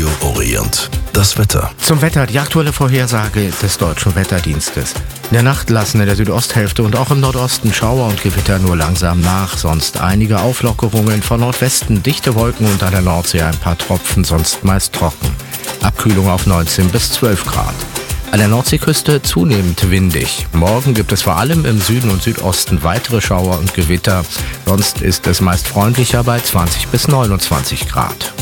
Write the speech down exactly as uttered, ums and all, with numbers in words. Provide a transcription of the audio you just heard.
Radio Orient. Das Wetter. Zum Wetter, die aktuelle Vorhersage des Deutschen Wetterdienstes. In der Nacht lassen in der Südosthälfte und auch im Nordosten Schauer und Gewitter nur langsam nach. Sonst einige Auflockerungen von Nordwesten, dichte Wolken und an der Nordsee ein paar Tropfen, sonst meist trocken. Abkühlung auf neunzehn bis zwölf Grad. An der Nordseeküste zunehmend windig. Morgen gibt es vor allem im Süden und Südosten weitere Schauer und Gewitter. Sonst ist es meist freundlicher bei zwanzig bis neunundzwanzig Grad.